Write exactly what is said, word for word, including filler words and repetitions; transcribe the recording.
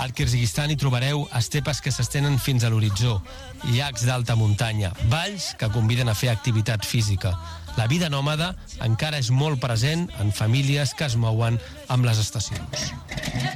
Al Kirguizistan hi trobareu estepes que s'estenen fins a l'horitzó, llacs d'alta muntanya, valls que conviden a fer activitat física. La vida nòmada encara és molt present en famílies que es mouen amb les estacions.